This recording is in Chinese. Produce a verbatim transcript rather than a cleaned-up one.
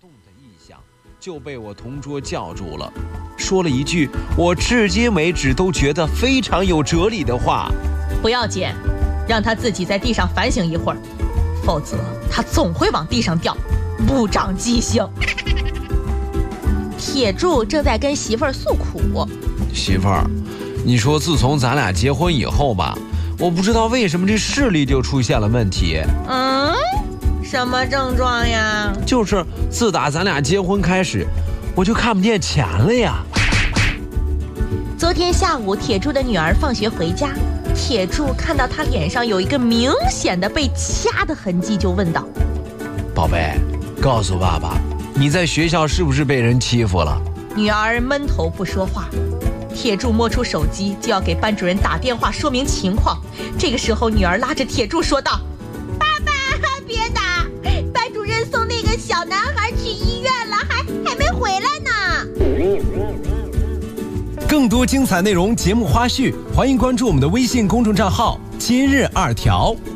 动的意向，就被我同桌叫住了，说了一句我至今为止都觉得非常有哲理的话： 不要紧，让他自己在地上反省一会儿，否则他总会往地上掉，不长记性。铁柱正在跟媳妇儿诉苦。 媳妇儿，你说自从咱俩结婚以后吧，我不知道为什么这视力就出现了问题。 嗯，什么症状呀？ 就是自打咱俩结婚开始，我就看不见钱了呀。 昨天下午，铁柱的女儿放学回家，铁柱看到她脸上有一个明显的被掐的痕迹，就问道： 宝贝，告诉爸爸，你在学校是不是被人欺负了？ 女儿闷头不说话。铁柱摸出手机，就要给班主任打电话说明情况。这个时候，女儿拉着铁柱说道：爸爸，别打，班主任送那个小男孩去医院了，还还没回来呢。 更多精彩内容、节目花絮，欢迎关注我们的微信公众账号今日二条。